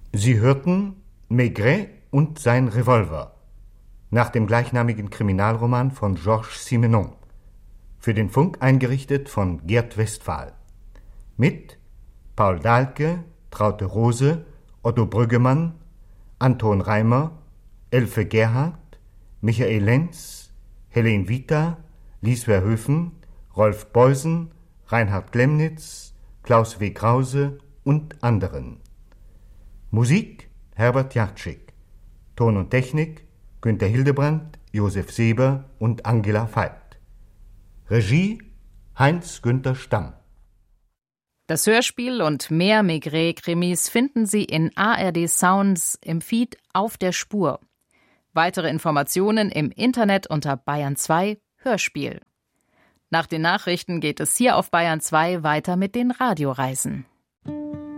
Sie hörten Maigret und sein Revolver nach dem gleichnamigen Kriminalroman von Georges Simenon, für den Funk eingerichtet von Gerd Westphal, mit Paul Dahlke, Traute Rose, Otto Brüggemann, Anton Reimer, Elfe Gerhardt, Michael Lenz, Helen Vita, Lies Verhoeven, Rolf Beusen, Reinhard Glemnitz, Klaus W. Krause und anderen. Musik Herbert Jatschik. Ton und Technik Günter Hildebrandt, Josef Seber und Angela Veit. Regie Heinz-Günther Stamm. Das Hörspiel und mehr Maigret-Krimis finden Sie in ARD Sounds im Feed Auf der Spur. Weitere Informationen im Internet unter Bayern 2 Hörspiel. Nach den Nachrichten geht es hier auf Bayern 2 weiter mit den Radioreisen.